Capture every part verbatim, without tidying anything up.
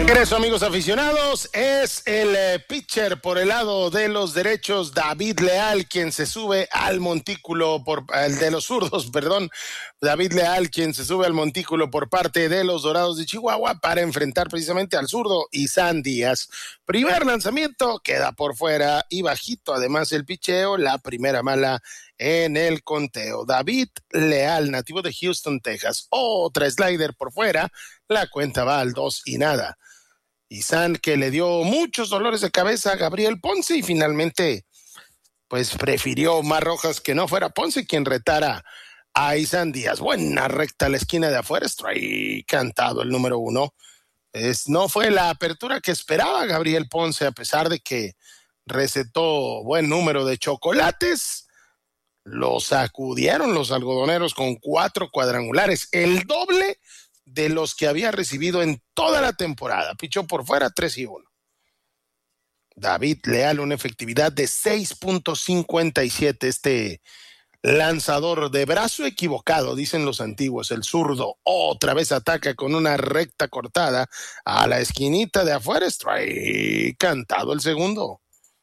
Regreso, amigos aficionados, es el eh, pitcher por el lado de los derechos, David Leal, quien se sube al montículo, por el de los zurdos, perdón, David Leal, quien se sube al montículo por parte de los Dorados de Chihuahua para enfrentar precisamente al zurdo Isan Díaz. Primer lanzamiento, queda por fuera y bajito, además el picheo, la primera mala en el conteo. David Leal, nativo de Houston, Texas, otra slider por fuera, la cuenta va al dos y nada. Isan, que le dio muchos dolores de cabeza a Gabriel Ponce y finalmente pues prefirió Omar Rojas que no fuera Ponce quien retara a Isan Díaz. Buena recta a la esquina de afuera, strike cantado el número uno. Es, no fue la apertura que esperaba Gabriel Ponce, a pesar de que recetó buen número de chocolates. Lo sacudieron los algodoneros con cuatro cuadrangulares, el doble de los que había recibido en toda la temporada. Pichó por fuera tres y uno. David Leal, una efectividad de seis punto cincuenta y siete. Este lanzador de brazo equivocado, dicen los antiguos, el zurdo, otra vez ataca con una recta cortada a la esquinita de afuera. Strike cantado el segundo.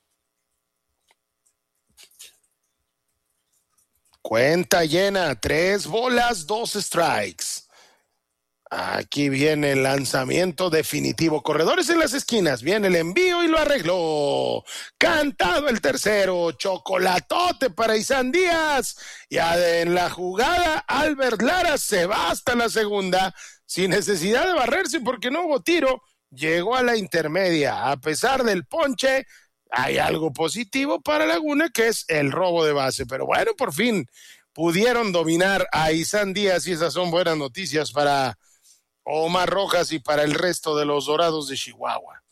Cuenta llena, tres bolas, dos strikes. Aquí viene el lanzamiento definitivo. Corredores en las esquinas. Viene el envío y lo arregló. Cantado el tercero. Chocolatote para Isan Díaz. Y en la jugada, Albert Lara se va hasta la segunda sin necesidad de barrerse porque no hubo tiro. Llegó a la intermedia. A pesar del ponche, hay algo positivo para Laguna, que es el robo de base. Pero bueno, por fin pudieron dominar a Isan Díaz y esas son buenas noticias para Omar Rojas y para el resto de los Dorados de Chihuahua.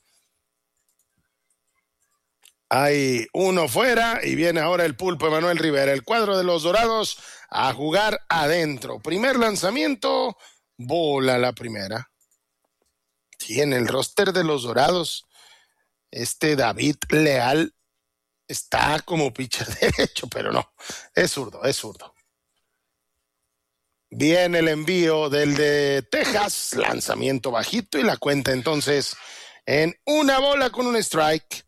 Hay uno fuera y viene ahora el pulpo Emanuel Rivera. El cuadro de los Dorados a jugar adentro. Primer lanzamiento, bola la primera. Tiene el roster de los Dorados. Este David Leal está como pitcher derecho, pero no, es zurdo, es zurdo. Viene el envío del de Texas, lanzamiento bajito y la cuenta entonces en una bola con un strike.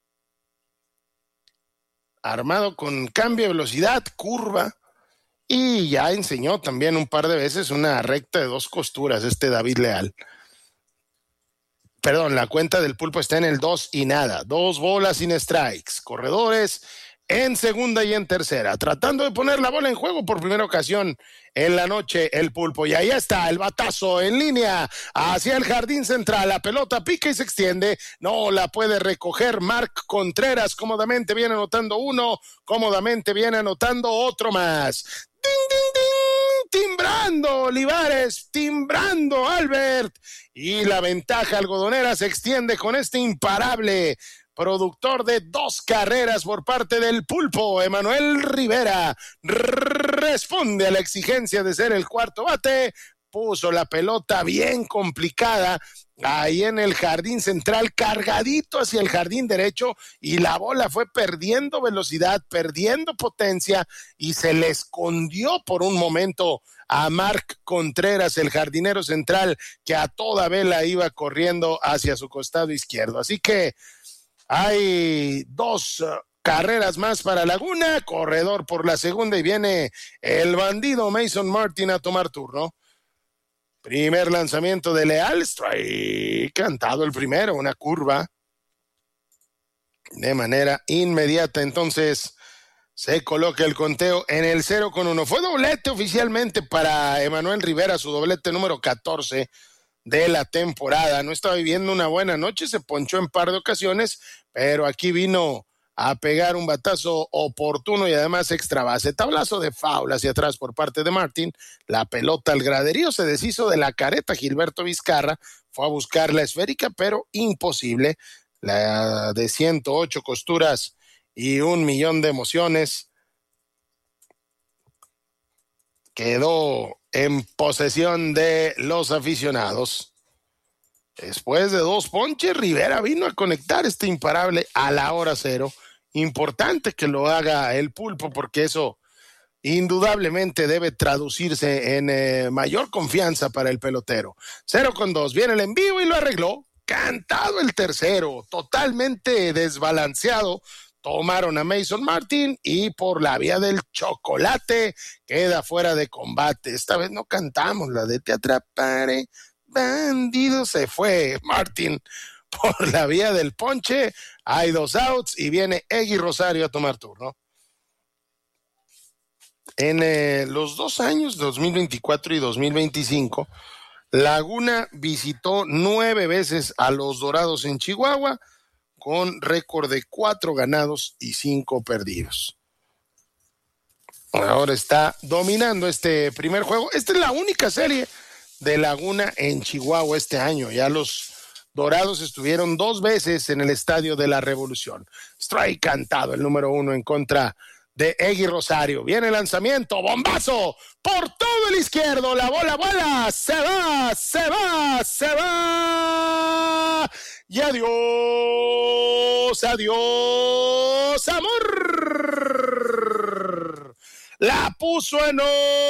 Armado con cambio de velocidad, curva, y ya enseñó también un par de veces una recta de dos costuras este David Leal. Perdón, la cuenta del pulpo está en el dos y nada, dos bolas sin strikes, corredores en segunda y en tercera, tratando de poner la bola en juego por primera ocasión en la noche el pulpo, y ahí está el batazo en línea hacia el jardín central, la pelota pica y se extiende, no la puede recoger Mark Contreras, cómodamente viene anotando uno, cómodamente viene anotando otro más. ¡Ding, ding, ding! Timbrando Olivares, timbrando Albert, y la ventaja algodonera se extiende con este imparable productor de dos carreras por parte del pulpo, Emanuel Rivera. Responde a la exigencia de ser el cuarto bate, puso la pelota bien complicada ahí en el jardín central, cargadito hacia el jardín derecho, y la bola fue perdiendo velocidad, perdiendo potencia, y se le escondió por un momento a Mark Contreras, el jardinero central, que a toda vela iba corriendo hacia su costado izquierdo. Así que hay dos uh, carreras más para Laguna, corredor por la segunda y viene el bandido Mason Martin a tomar turno. Primer lanzamiento de Leal, strike, cantado el primero, una curva de manera inmediata, entonces se coloca el conteo en el cero con uno. Fue doblete oficialmente para Emanuel Rivera, su doblete número catorce de la temporada. No estaba viviendo una buena noche, se ponchó en par de ocasiones, pero aquí vino a pegar un batazo oportuno y además extra base. Tablazo de foul hacia atrás por parte de Martin, la pelota al graderío, se deshizo de la careta Gilberto Vizcarra, fue a buscar la esférica, pero imposible. La de ciento ocho costuras y un millón de emociones quedó en posesión de los aficionados. Después de dos ponches, Rivera vino a conectar este imparable a la hora cero. Importante que lo haga el pulpo porque eso indudablemente debe traducirse en eh, mayor confianza para el pelotero. Cero con dos, viene el envío y lo arregló. cantado el tercero, totalmente desbalanceado. Tomaron a Mason Martin y por la vía del chocolate queda fuera de combate. Esta vez no cantamos la de te atraparé, bandido. Se fue Martin por la vía del ponche. Hay dos outs y viene Eggy Rosario a tomar turno. En eh, los dos años, dos mil veinticuatro y dos mil veinticinco, Laguna visitó nueve veces a los Dorados en Chihuahua, con récord de cuatro ganados y cinco perdidos. Ahora está dominando este primer juego. Esta es la única serie de Laguna en Chihuahua este año. Ya los Dorados estuvieron dos veces en el Estadio de la Revolución. Strike cantado, el número uno en contra de Eggy Rosario. Viene el lanzamiento, bombazo por todo el izquierdo. La bola vuela, se va, se va, se va. Y adiós, adiós, amor. La puso en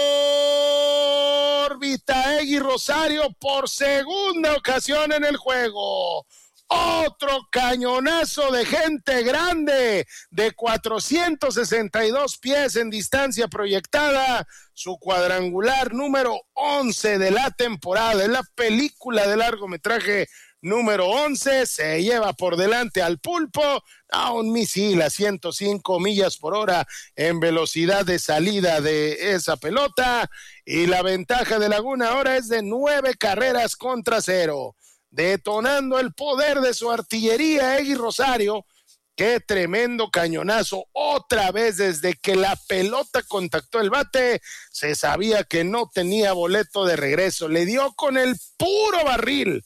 órbita Eggy Rosario por segunda ocasión en el juego. Otro cañonazo de gente grande de cuatrocientos sesenta y dos pies en distancia proyectada. Su cuadrangular número once de la temporada. Es la película de largometraje número once, se lleva por delante al pulpo a un misil a ciento cinco millas por hora en velocidad de salida de esa pelota, y la ventaja de Laguna ahora es de nueve carreras contra cero, detonando el poder de su artillería Eggy Rosario. Qué tremendo cañonazo, otra vez desde que la pelota contactó el bate, se sabía que no tenía boleto de regreso, le dio con el puro barril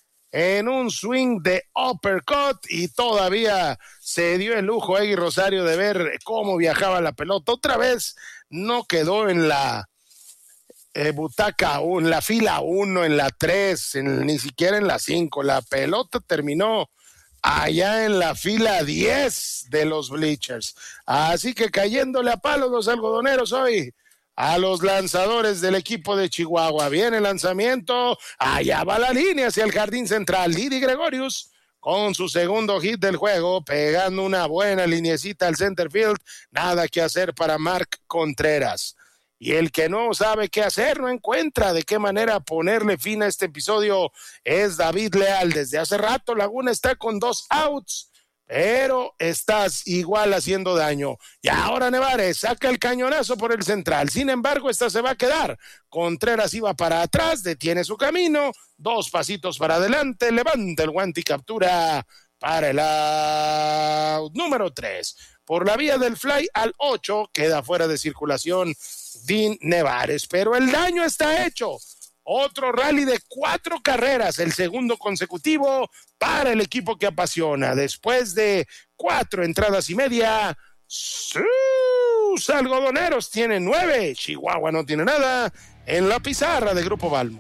en un swing de uppercut y todavía se dio el lujo Eggy Rosario de ver cómo viajaba la pelota. Otra vez no quedó en la eh, butaca uno, en la fila uno, en la tres, en, ni siquiera en la cinco. La pelota terminó allá en la fila diez de los bleachers. Así que cayéndole a palos los algodoneros hoy a los lanzadores del equipo de Chihuahua. Viene el lanzamiento, allá va la línea hacia el jardín central. Didi Gregorius con su segundo hit del juego, pegando una buena liniecita al center field. Nada que hacer para Mark Contreras. Y el que no sabe qué hacer, no encuentra de qué manera ponerle fin a este episodio, es David Leal. Desde hace rato Laguna está con dos outs, pero estás igual haciendo daño. Y ahora Nevares saca el cañonazo por el central. Sin embargo, esta se va a quedar. Contreras iba para atrás, detiene su camino, dos pasitos para adelante, levanta el guante y captura para el out número tres. Por la vía del fly al ocho, queda fuera de circulación Dean Nevares, pero el daño está hecho. Otro rally de cuatro carreras, el segundo consecutivo para el equipo que apasiona. Después de cuatro entradas y media, sus algodoneros tienen nueve, Chihuahua no tiene nada en la pizarra de Grupo Balmo.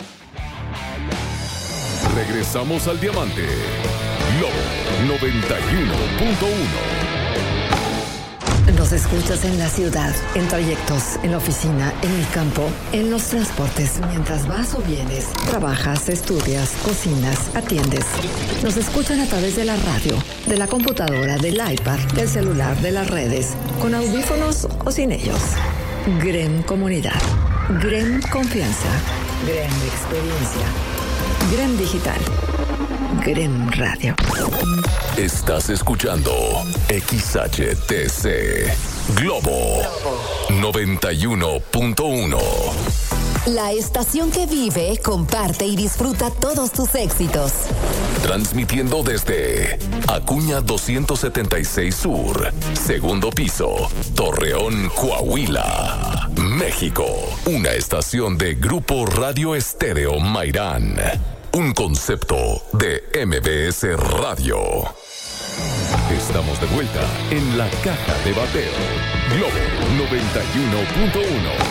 Regresamos al Diamante. Lobo noventa y uno punto uno. Nos escuchas en la ciudad, en trayectos, en la oficina, en el campo, en los transportes, mientras vas o vienes, trabajas, estudias, cocinas, atiendes. Nos escuchan a través de la radio, de la computadora, del iPad, del celular, de las redes, con audífonos o sin ellos. Grem Comunidad, Grem Confianza, Grem Experiencia, Grem Digital, Grem Radio. Estás escuchando X H T C Globo noventa y uno punto uno. La estación que vive, comparte y disfruta todos tus éxitos. Transmitiendo desde Acuña doscientos setenta y seis Sur, segundo piso, Torreón, Coahuila, México. Una estación de Grupo Radio Estéreo Mairán. Un concepto de M B S Radio. Estamos de vuelta en la caja de bateo. Globo noventa y uno punto uno.